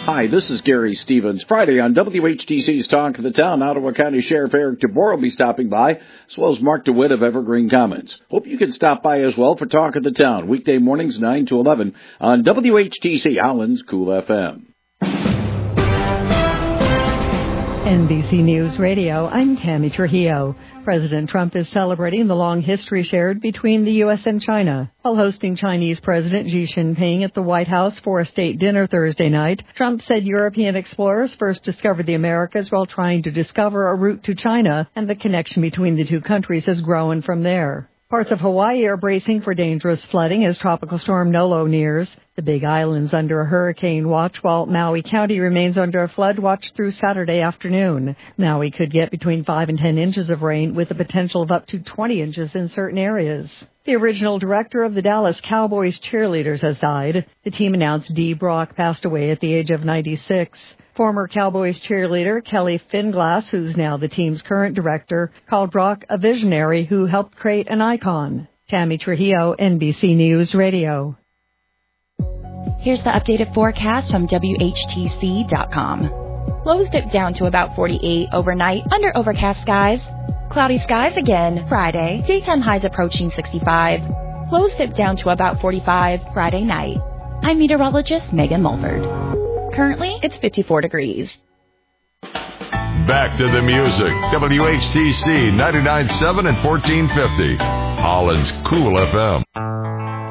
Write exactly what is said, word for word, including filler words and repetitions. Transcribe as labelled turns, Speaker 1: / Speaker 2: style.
Speaker 1: Hi, this is Gary Stevens. Friday on W H T C's Talk of the Town, Ottawa County Sheriff Eric DeBoer will be stopping by, as well as Mark DeWitt of Evergreen Commons. Hope you can stop by as well for Talk of the Town, weekday mornings nine to eleven on W H T C, Holland's Cool F M.
Speaker 2: N B C News Radio, I'm Tammy Trujillo. President Trump is celebrating the long history shared between the U S and China. While hosting Chinese President Xi Jinping at the White House for a state dinner Thursday night, Trump said European explorers first discovered the Americas while trying to discover a route to China, and the connection between the two countries has grown from there. Parts of Hawaii are bracing for dangerous flooding as Tropical Storm Nolo nears. The Big Island's under a hurricane watch, while Maui County remains under a flood watch through Saturday afternoon. Maui could get between five and ten inches of rain, with the potential of up to twenty inches in certain areas. The original director of the Dallas Cowboys cheerleaders has died. The team announced Dee Brock passed away at the age of ninety-six. Former Cowboys cheerleader Kelly Finglass, who's now the team's current director, called Brock a visionary who helped create an icon. Tammy Trujillo, N B C News Radio.
Speaker 3: Here's the updated forecast from W H T C dot com. Lows dip down to about forty-eight overnight under overcast skies. Cloudy skies again Friday. Daytime highs approaching sixty-five. Lows dip down to about forty-five Friday night. I'm meteorologist Megan Mulford. Currently, it's fifty-four degrees.
Speaker 4: Back to the music. W H T C ninety-nine point seven and fourteen fifty. Holland's Cool F M.